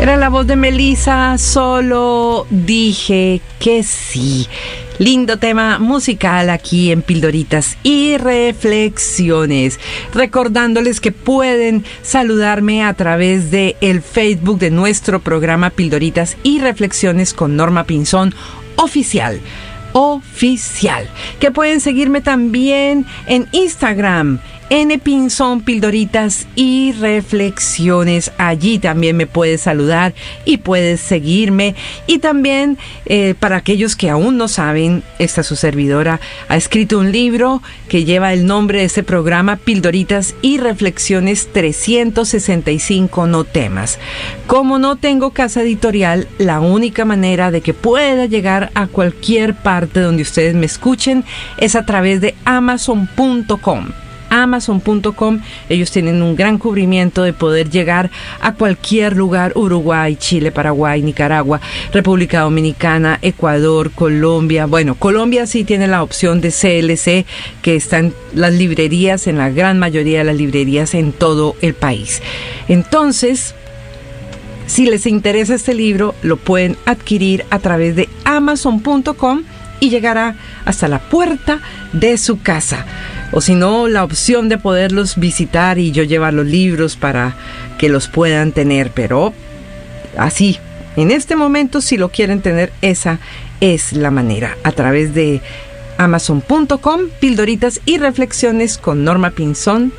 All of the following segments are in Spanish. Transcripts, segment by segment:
Era la voz de Melissa, solo dije que sí. Lindo tema musical aquí en Pildoritas y Reflexiones. Recordándoles que pueden saludarme a través de el Facebook de nuestro programa Pildoritas y Reflexiones con Norma Pinzón oficial. Que pueden seguirme también en Instagram, Pinzón Pildoritas y Reflexiones. Allí también me puedes saludar y puedes seguirme. Y también para aquellos que aún no saben, esta su servidora ha escrito un libro que lleva el nombre de este programa, Pildoritas y Reflexiones 365 no temas. Como no tengo casa editorial, la única manera de que pueda llegar a cualquier parte donde ustedes me escuchen es a través de Amazon.com. Amazon.com, ellos tienen un gran cubrimiento de poder llegar a cualquier lugar: Uruguay, Chile, Paraguay, Nicaragua, República Dominicana, Ecuador, Colombia. Bueno, Colombia sí tiene la opción de CLC, que está en las librerías, en la gran mayoría de las librerías en todo el país. Entonces, si les interesa este libro, lo pueden adquirir a través de Amazon.com y llegará hasta la puerta de su casa. O si no, la opción de poderlos visitar y yo llevar los libros para que los puedan tener. Pero así, en este momento, si lo quieren tener, esa es la manera. A través de Amazon.com, Pildoritas y Reflexiones con Norma Pinzón,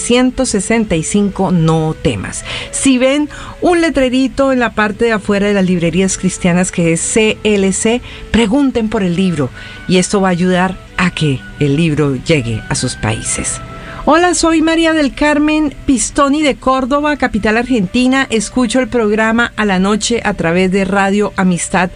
365 no temas. Si ven un letrerito en la parte de afuera de las librerías cristianas que es CLC, pregunten por el libro y esto va a ayudar a que el libro llegue a sus países. Hola, soy María del Carmen Pistoni de Córdoba, capital argentina. Escucho el programa a la noche a través de Radio Amistad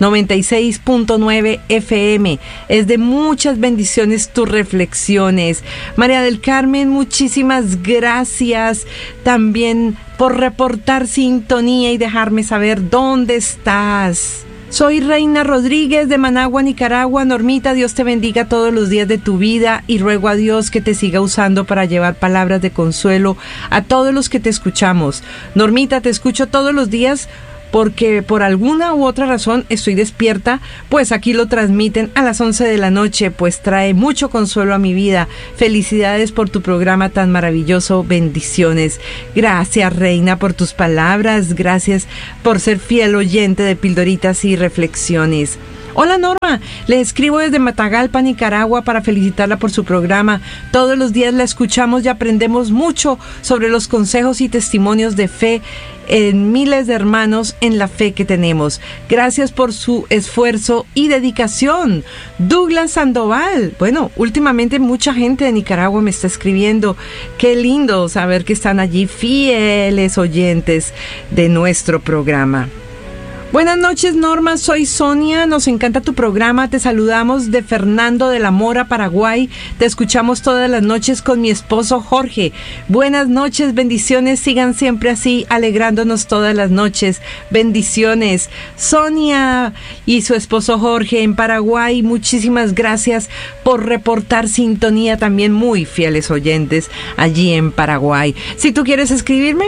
96.9 FM. Es de muchas bendiciones tus reflexiones. María del Carmen, muchísimas gracias también por reportar sintonía y dejarme saber dónde estás. Soy Reina Rodríguez de Managua, Nicaragua. Normita, Dios te bendiga todos los días de tu vida y ruego a Dios que te siga usando para llevar palabras de consuelo a todos los que te escuchamos. Normita, te escucho todos los días porque por alguna u otra razón estoy despierta, pues aquí lo transmiten a las 11 de la noche, pues trae mucho consuelo a mi vida. Felicidades por tu programa tan maravilloso, bendiciones. Gracias, Reina, por tus palabras, gracias por ser fiel oyente de Pildoritas y Reflexiones. Hola Norma, le escribo desde Matagalpa, Nicaragua, para felicitarla por su programa. Todos los días la escuchamos y aprendemos mucho sobre los consejos y testimonios de fe en miles de hermanos en la fe que tenemos. Gracias por su esfuerzo y dedicación. Douglas Sandoval. Bueno, últimamente mucha gente de Nicaragua me está escribiendo. Qué lindo saber que están allí fieles oyentes de nuestro programa. Buenas noches, Norma, soy Sonia, nos encanta tu programa, te saludamos de Fernando de la Mora, Paraguay, te escuchamos todas las noches con mi esposo Jorge. Buenas noches, bendiciones, sigan siempre así, alegrándonos todas las noches, bendiciones. Sonia y su esposo Jorge en Paraguay, muchísimas gracias por reportar sintonía, también muy fieles oyentes allí en Paraguay. Si tú quieres escribirme,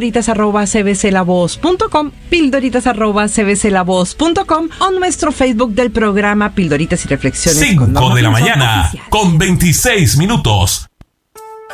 pildoritas@cbclavoz.com, pildoritas@cbclavoz.com o nuestro Facebook del programa Pildoritas y Reflexiones. 5 de la mañana, con 26 minutos.